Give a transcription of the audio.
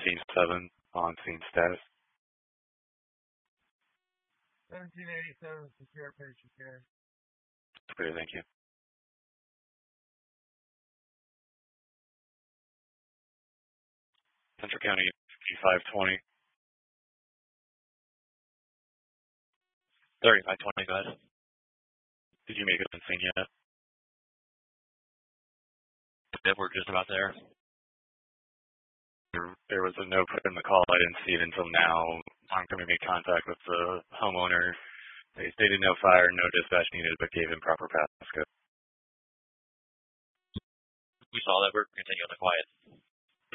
Team 7 on scene status. 1787 secure patient care. Clear, thank you. Central County 5520. 3520, guys. Did you make it on scene yet? Yep, we're just about there. There was a note put in the call. I didn't see it until now. Oncoming made contact with the homeowner. They stated no fire, no dispatch needed, but gave him proper passcode. We saw that. We're continuing on the quiet.